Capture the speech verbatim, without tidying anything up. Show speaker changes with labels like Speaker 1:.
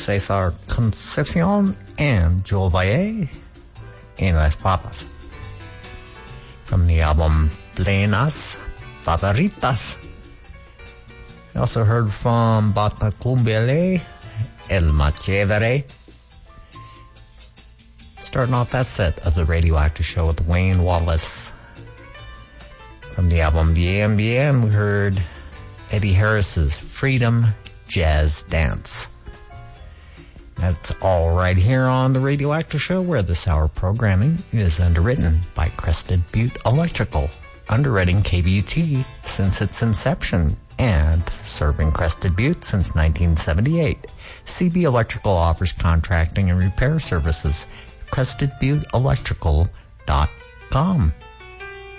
Speaker 1: Cesar Concepcion and Joe Valle in Las Papas. From the album Plenas Favoritas. We also heard from Bata Cumbele, El Machévere. Starting off that set of the Radioactive Show with Wayne Wallace. From the album Bien Bien, we heard Eddie Harris's Freedom Jazz Dance. That's all right here on the Radioactive Show, where this hour programming is underwritten by Crested Butte Electrical, underwriting K B U T since its inception and serving Crested Butte since nineteen seventy-eight. C B Electrical offers contracting and repair services. crested butte electrical dot com.